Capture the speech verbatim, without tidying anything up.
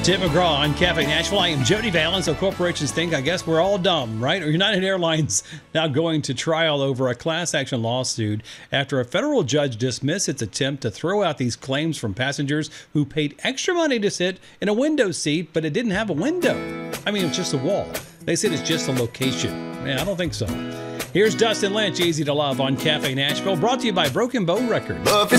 Tim McGraw on Cafe Nashville. I am Jody Valens. So corporations think, I guess we're all dumb, right? Or United Airlines now going to trial over a class action lawsuit after a federal judge dismissed its attempt to throw out these claims from passengers who paid extra money to sit in a window seat, but it didn't have a window. I mean, it's just a wall. They said it's just a location. Yeah, I don't think so. Here's Dustin Lynch, Easy to Love on Cafe Nashville, brought to you by Broken Bow Records.